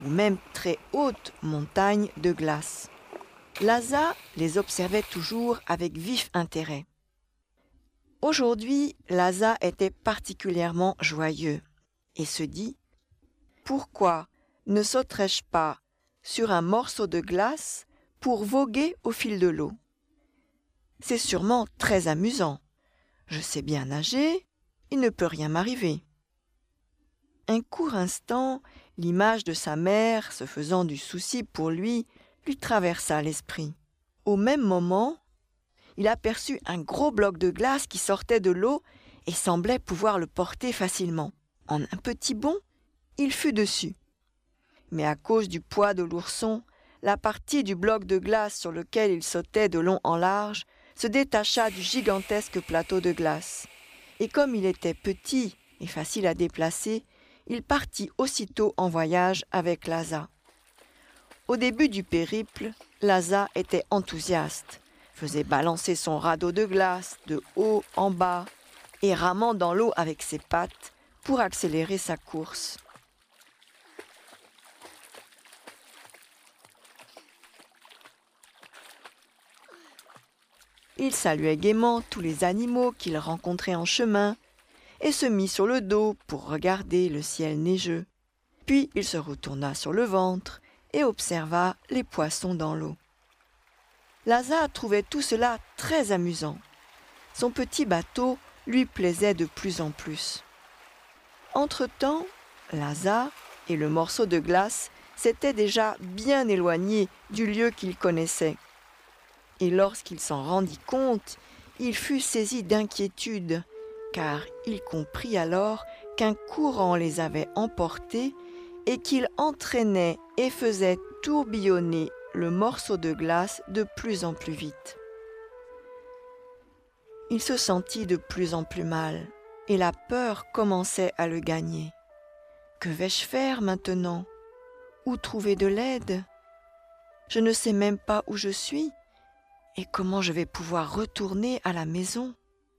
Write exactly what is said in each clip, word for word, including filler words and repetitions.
ou même très hautes montagnes de glace. Lhasa les observait toujours avec vif intérêt. Aujourd'hui, Lhasa était particulièrement joyeux et se dit « Pourquoi ne sauterais-je pas sur un morceau de glace pour voguer au fil de l'eau? C'est sûrement très amusant. Je sais bien nager, il ne peut rien m'arriver. » Un court instant, l'image de sa mère se faisant du souci pour lui lui traversa l'esprit. Au même moment, il aperçut un gros bloc de glace qui sortait de l'eau et semblait pouvoir le porter facilement. En un petit bond, il fut dessus. Mais à cause du poids de l'ourson, la partie du bloc de glace sur lequel il sautait de long en large se détacha du gigantesque plateau de glace. Et comme il était petit et facile à déplacer, il partit aussitôt en voyage avec Lhasa. Au début du périple, Lhasa était enthousiaste, faisait balancer son radeau de glace de haut en bas et ramant dans l'eau avec ses pattes pour accélérer sa course. Il saluait gaiement tous les animaux qu'il rencontrait en chemin et se mit sur le dos pour regarder le ciel neigeux. Puis il se retourna sur le ventre et observa les poissons dans l'eau. Lhasa trouvait tout cela très amusant. Son petit bateau lui plaisait de plus en plus. Entre-temps, Lhasa et le morceau de glace s'étaient déjà bien éloignés du lieu qu'il connaissait. Et lorsqu'il s'en rendit compte, il fut saisi d'inquiétude, car il comprit alors qu'un courant les avait emportés et qu'il entraînait et faisait tourbillonner le morceau de glace de plus en plus vite. Il se sentit de plus en plus mal et la peur commençait à le gagner. Que vais-je faire maintenant? Où trouver de l'aide? Je ne sais même pas où je suis et comment je vais pouvoir retourner à la maison.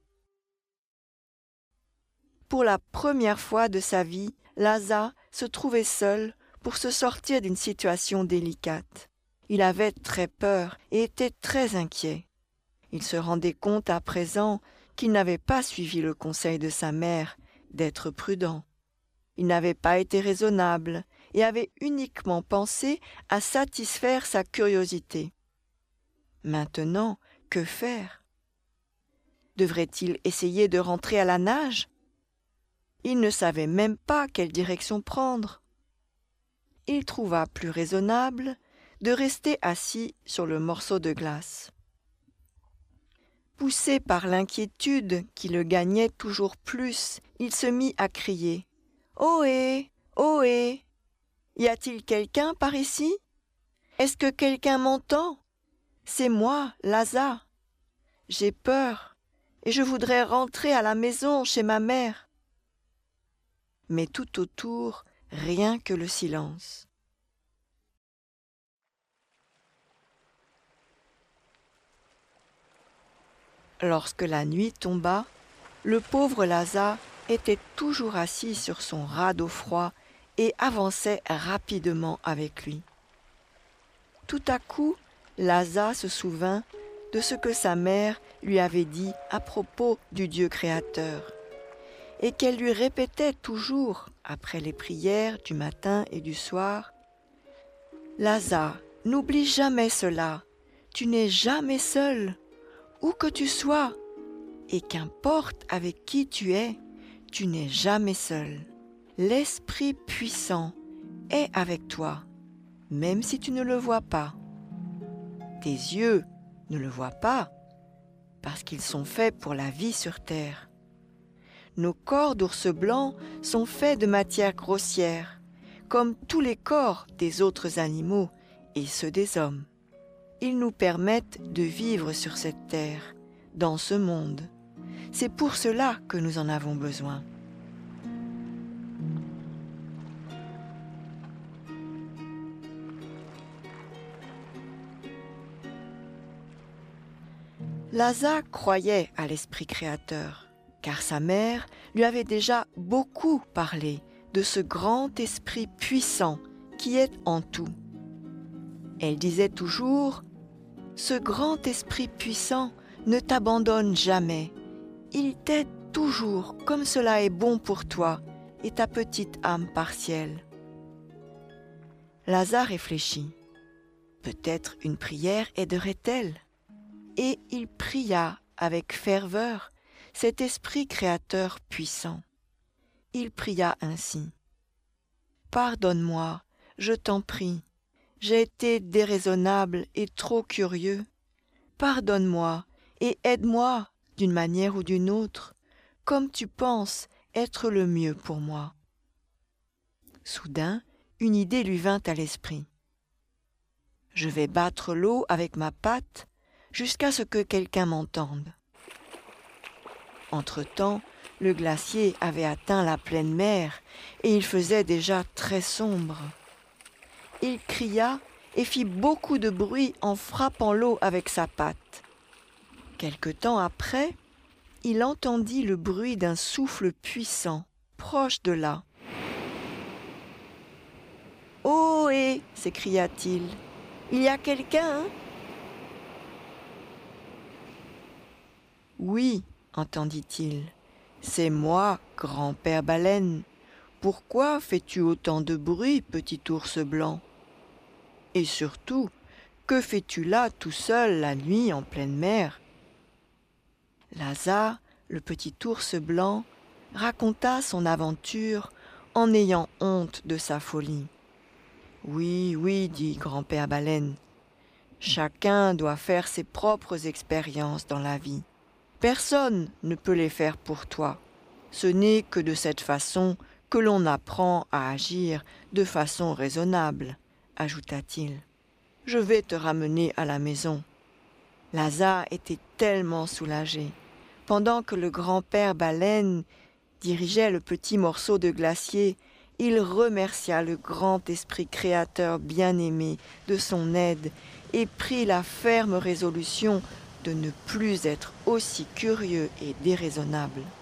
Pour la première fois de sa vie, Lhasa se trouvait seul pour se sortir d'une situation délicate. Il avait très peur et était très inquiet. Il se rendait compte à présent qu'il n'avait pas suivi le conseil de sa mère d'être prudent. Il n'avait pas été raisonnable et avait uniquement pensé à satisfaire sa curiosité. Maintenant, que faire? Devrait-il essayer de rentrer à la nage? Il ne savait même pas quelle direction prendre. Il trouva plus raisonnable de rester assis sur le morceau de glace. Poussé par l'inquiétude qui le gagnait toujours plus, il se mit à crier « Ohé, ohé! Y a-t-il quelqu'un par ici? Est-ce que quelqu'un m'entend? C'est moi, Lhasa. J'ai peur et je voudrais rentrer à la maison chez ma mère. » Mais tout autour, rien que le silence. Lorsque la nuit tomba, le pauvre Lhasa était toujours assis sur son radeau froid et avançait rapidement avec lui. Tout à coup, Lhasa se souvint de ce que sa mère lui avait dit à propos du Dieu créateur, et qu'elle lui répétait toujours, après les prières du matin et du soir, « Lhasa, n'oublie jamais cela, tu n'es jamais seul, où que tu sois, et qu'importe avec qui tu es, tu n'es jamais seul. L'Esprit puissant est avec toi, même si tu ne le vois pas. Tes yeux ne le voient pas, parce qu'ils sont faits pour la vie sur terre. Nos corps d'ours blanc sont faits de matière grossière, comme tous les corps des autres animaux et ceux des hommes. Ils nous permettent de vivre sur cette terre, dans ce monde. C'est pour cela que nous en avons besoin. Lhasa croyait à l'Esprit créateur, car sa mère lui avait déjà beaucoup parlé de ce grand esprit puissant qui est en tout. Elle disait toujours « Ce grand esprit puissant ne t'abandonne jamais. Il t'aide toujours comme cela est bon pour toi et ta petite âme partielle. » Lazare réfléchit. Peut-être une prière aiderait-elle. Et il pria avec ferveur cet esprit créateur puissant. Il pria ainsi. « Pardonne-moi, je t'en prie, j'ai été déraisonnable et trop curieux. Pardonne-moi et aide-moi d'une manière ou d'une autre, comme tu penses être le mieux pour moi. » Soudain, une idée lui vint à l'esprit. « Je vais battre l'eau avec ma patte jusqu'à ce que quelqu'un m'entende. » Entre-temps, le glacier avait atteint la pleine mer et il faisait déjà très sombre. Il cria et fit beaucoup de bruit en frappant l'eau avec sa patte. Quelque temps après, il entendit le bruit d'un souffle puissant, proche de là. « Ohé !» s'écria-t-il. « Il y a quelqu'un, hein ?» « Oui, » entendit-il, « c'est moi, grand-père baleine. Pourquoi fais-tu autant de bruit, petit ours blanc? Et surtout, que fais-tu là tout seul la nuit en pleine mer ?» Lazare, le petit ours blanc, raconta son aventure en ayant honte de sa folie. « Oui, oui, dit grand-père baleine, chacun doit faire ses propres expériences dans la vie. Personne ne peut les faire pour toi. Ce n'est que de cette façon que l'on apprend à agir de façon raisonnable, ajouta-t-il. Je vais te ramener à la maison. » Lazare était tellement soulagé. Pendant que le grand-père baleine dirigeait le petit morceau de glacier, il remercia le grand esprit créateur bien-aimé de son aide et prit la ferme résolution de ne plus être aussi curieux et déraisonnable.